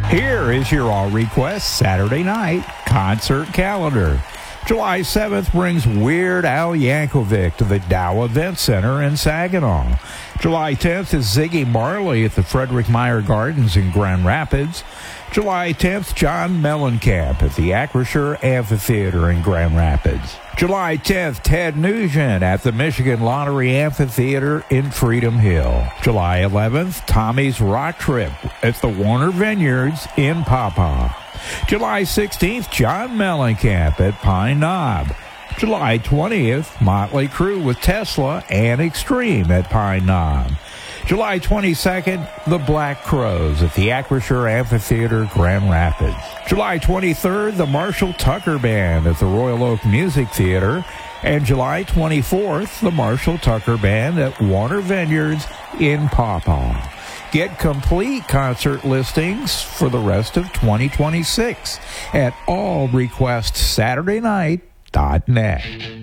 Here is your All Request Saturday night concert calendar. July 7th brings Weird Al Yankovic to the Dow Event Center in Saginaw. July 10th is Ziggy Marley at the Frederick Meyer Gardens in Grand Rapids. July 10th, John Mellencamp at the Acrisure Amphitheater in Grand Rapids. July 10th, Ted Nugent at the Michigan Lottery Amphitheater in Freedom Hill. July 11th, Tommy's Rock Trip at the Warner Vineyards in Pawpaw. July 16th, John Mellencamp at Pine Knob. July 20th, Motley Crue with Tesla and Extreme at Pine Knob. July 22nd, the Black Crowes at the Acrisure Amphitheater, Grand Rapids. July 23rd, the Marshall Tucker Band at the Royal Oak Music Theater. And July 24th, the Marshall Tucker Band at Warner Vineyards in Pawpaw. Get complete concert listings for the rest of 2026 at allrequestsaturdaynight.net.